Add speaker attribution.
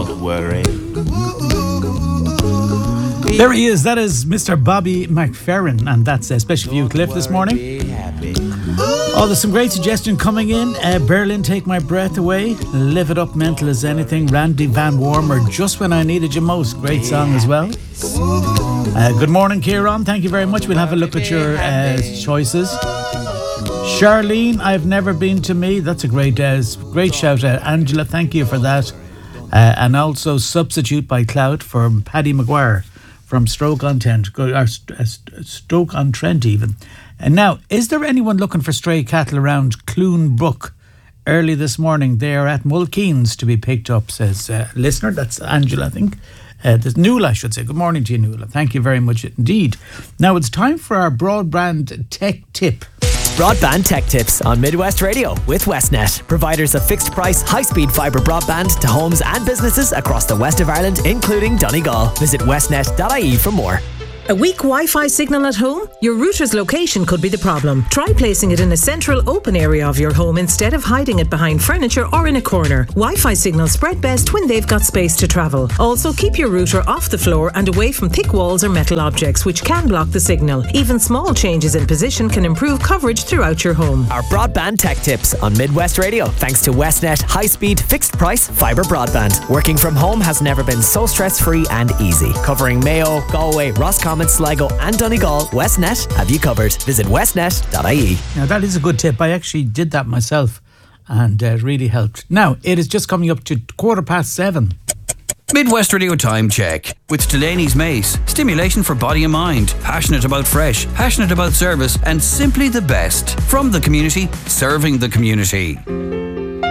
Speaker 1: Don't worry.
Speaker 2: There he is. That is Mr. Bobby McFerrin, and that's especially for you, Cliff, this morning. Oh, there's some great suggestion coming in. Berlin, Take My Breath Away. Live It Up, Mental as Anything. Randy Van Warmer, Just When I Needed You Most. Great song as well. Good morning, Kieran. Thank you very much. We'll have a look at your choices. Charlene, I've Never Been to Me. That's a great shout out. Angela, thank you for that. And also Substitute by Cloud from Paddy Maguire from Stoke-on-Trent, Stoke-on-Trent even. And now, is there anyone looking for stray cattle around Clune Brook? Early this morning, they are at Mulkeens to be picked up, says listener. That's Angela, I think. There's Nuala, I should say. Good morning to you, Nuala. Thank you very much indeed. Now it's time for our broadband tech tip.
Speaker 3: Broadband Tech Tips on Midwest Radio with Westnet, providers of fixed price, high-speed fibre broadband to homes and businesses across the west of Ireland, including Donegal. Visit westnet.ie for more.
Speaker 4: A weak Wi-Fi signal at home? Your router's location could be the problem. Try placing it in a central open area of your home instead of hiding it behind furniture or in a corner. Wi-Fi signals spread best when they've got space to travel. Also, keep your router off the floor and away from thick walls or metal objects which can block the signal. Even small changes in position can improve coverage throughout your home.
Speaker 3: Our Broadband Tech Tips on Midwest Radio, thanks to Westnet high-speed, fixed-price fibre broadband. Working from home has never been so stress-free and easy. Covering Mayo, Galway, Roscommon, Sligo and Donegal, Westnet have you covered. Visit westnet.ie.
Speaker 2: Now that is a good tip. I actually did that myself and it really helped. Now it is just coming up to 7:15.
Speaker 5: Midwest Radio Time Check with Delaney's Mace. Stimulation for body and mind. Passionate about fresh, passionate about service and simply the best. From the community, serving the community.